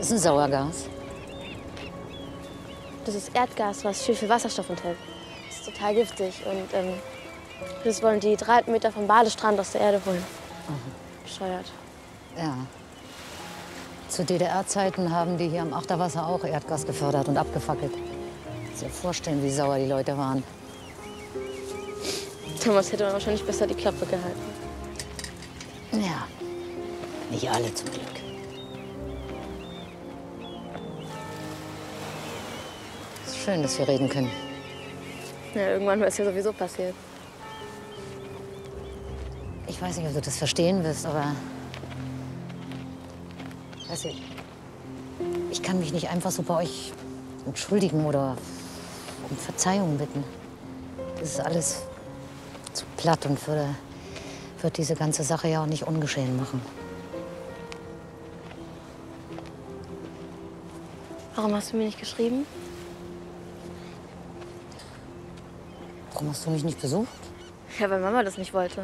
ist ein Sauergas? Das ist Erdgas, was viel Wasserstoff enthält. Das ist total giftig und das wollen die 3 Meter vom Badestrand aus der Erde holen. Bescheuert. Ja. Zu DDR-Zeiten haben die hier am Achterwasser auch Erdgas gefördert und abgefackelt. Kannst dir vorstellen, wie sauer die Leute waren. Thomas hätte wahrscheinlich besser die Klappe gehalten. Ja, nicht alle zum Glück. Es ist schön, dass wir reden können. Ja, irgendwann wäre es ja sowieso passiert. Ich weiß nicht, ob du das verstehen wirst, aber weißt du, ich kann mich nicht einfach so bei euch entschuldigen oder um Verzeihung bitten. Das ist alles zu platt und wird diese ganze Sache ja auch nicht ungeschehen machen. Warum hast du mir nicht geschrieben? Warum hast du mich nicht besucht? Ja, weil Mama das nicht wollte.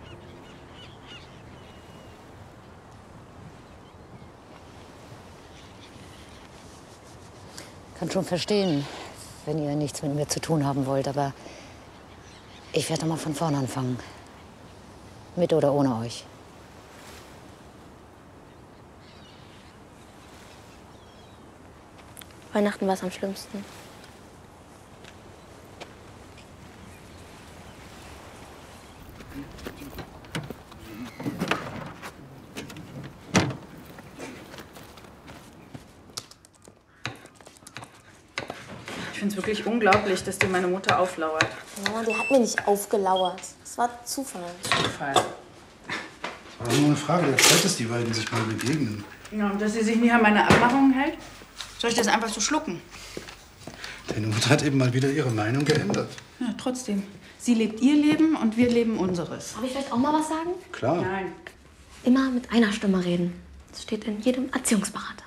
Kann schon verstehen, wenn ihr nichts mit mir zu tun haben wollt, aber ich werde mal von vorne anfangen. Mit oder ohne euch. Weihnachten war es am schlimmsten. Ich finde es wirklich unglaublich, dass dir meine Mutter auflauert. Mama, die hat mir nicht aufgelauert. Es war Zufall. Zufall. Es war nur eine Frage der Zeit, dass die beiden sich mal begegnen. Ja, und dass sie sich nie an meine Abmachungen hält? Soll ich das einfach so schlucken? Deine Mutter hat eben mal wieder ihre Meinung geändert. Ja, trotzdem. Sie lebt ihr Leben und wir leben unseres. Darf ich vielleicht auch mal was sagen? Klar. Nein. Immer mit einer Stimme reden. Das steht in jedem Erziehungsberater.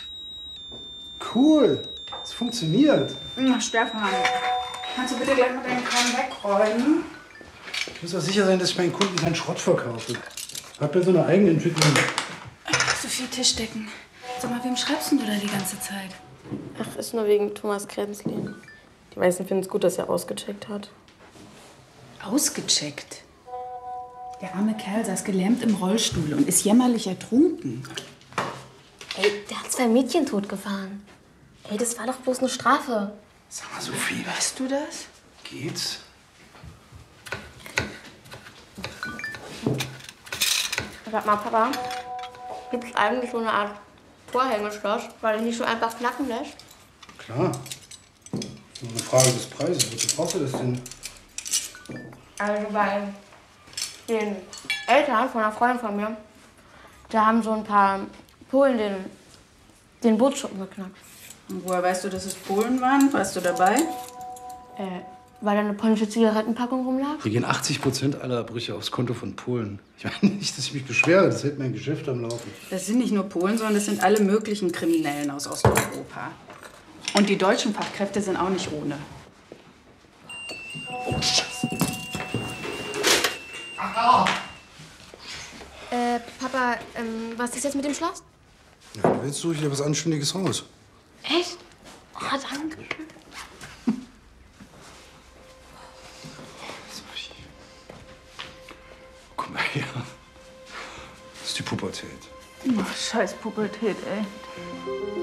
Cool. Es funktioniert. Ach, Stefan, kannst du bitte gleich mal deinen Kram wegräumen? Ich muss auch sicher sein, dass ich meinen Kunden keinen Schrott verkaufe. Ich habe ja so eine Eigenentwicklung. So viel Tischdecken. Sag mal, wem schreibst denn du da die ganze Zeit? Ach, ist nur wegen Thomas Kränzlin. Die meisten finden es gut, dass er ausgecheckt hat. Ausgecheckt? Der arme Kerl saß gelähmt im Rollstuhl und ist jämmerlich ertrunken. Ey, der hat 2 Mädchen totgefahren. Ey, das war doch bloß eine Strafe. Sag mal, Sophie, Weißt du das? geht's? Sag mal, Papa, gibt es eigentlich so eine Art Vorhängeschloss, weil es nicht so einfach knacken lässt? Klar. Nur eine Frage des Preises. Wozu brauchst du das denn? Also bei den Eltern von einer Freundin von mir, da haben so ein paar Polen den Bootsschuppen geknackt. Und woher weißt du, dass es Polen waren? Warst du dabei? Weil da eine polnische Zigarettenpackung rumlag. Hier gehen 80% aller Brüche aufs Konto von Polen. Ich meine nicht, dass ich mich beschwere. Das hält mein Geschäft am Laufen. Das sind nicht nur Polen, sondern das sind alle möglichen Kriminellen aus Osteuropa. Und die deutschen Fachkräfte sind auch nicht ohne. Oh, Scheiße. Papa, was ist jetzt mit dem Schloss? Ja, jetzt suche ich dir was Anständiges raus. Echt? Oh, danke. Sophie. Guck mal her. Das ist die Pubertät. Oh, scheiß Pubertät, ey.